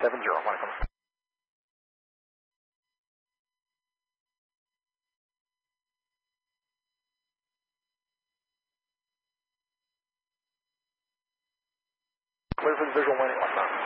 70 வணக்கம். Clear for the visual landing, what's up?